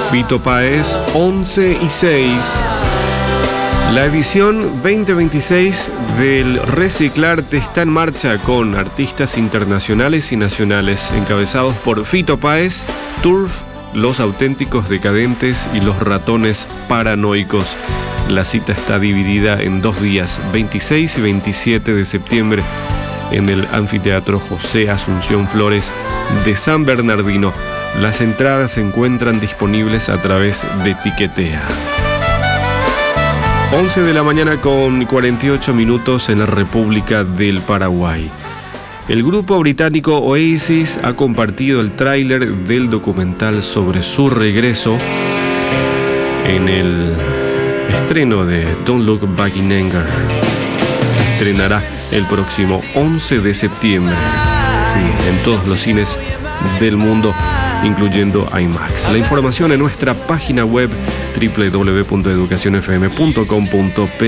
Fito Páez, 11 y 6. La edición 2026 del Reciclarte está en marcha con artistas internacionales y nacionales, encabezados por Fito Páez, Turf, Los Auténticos Decadentes y Los Ratones Paranoicos. La cita está dividida en 2 días, 26 y 27 de septiembre, en el Anfiteatro José Asunción Flores de San Bernardino. Las entradas se encuentran disponibles a través de Tiquetea. 11 de la mañana con 48 minutos en la República del Paraguay. El grupo británico Oasis ha compartido el tráiler del documental sobre su regreso en el estreno de Don't Look Back in Anger. Se estrenará el próximo 11 de septiembre, sí, en todos los cines del mundo, incluyendo IMAX. La información en nuestra página web www.educacionfm.com.p